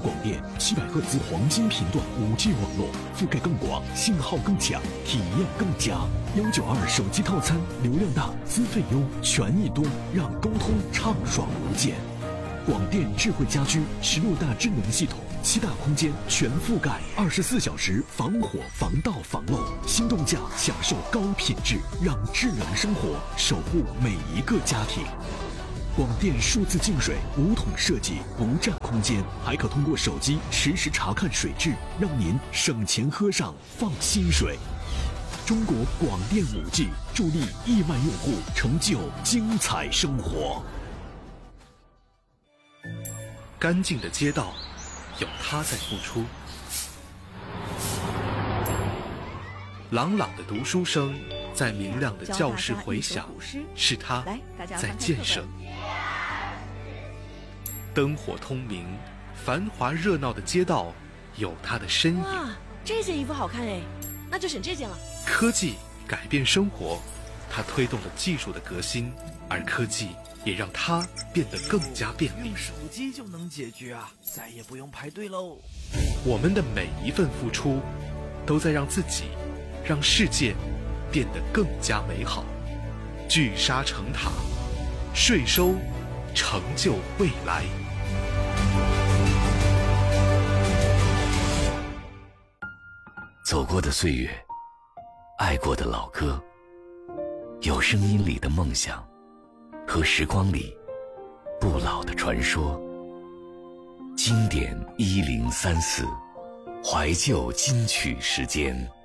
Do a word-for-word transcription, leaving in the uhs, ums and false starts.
广电七百赫兹黄金频段 五 G 网络，覆盖更广，信号更强，体验更佳。幺九二手机套餐，流量大，资费优，权益多，让沟通畅爽无间。广电智慧家居十六大智能系统，七大空间全覆盖，二十四小时防火防盗防漏，心动价享受高品质，让智能生活守护每一个家庭。广电数字净水无桶设计，不占空间，还可通过手机实时查看水质，让您省钱喝上放心水。中国广电 五 G 助力亿万用户成就精彩生活。 干净的街道，有他在付出；朗朗的读书声，在明亮的教室回响，是他在建设。灯火通明，繁华热闹的街道，有他的身影。 哇，这件衣服好看哎，那就选这件了。 科技改变生活，它推动了技术的革新，而科技也让它变得更加便利。 用手机就能解决啊，再也不用排队喽。 我们的每一份付出，都在让自己、让世界变得更加美好。聚沙成塔，税收成就未来。 走过的岁月，爱过的老歌，有声音里的梦想，和时光里不老的传说。经典一零三四，怀旧金曲时间。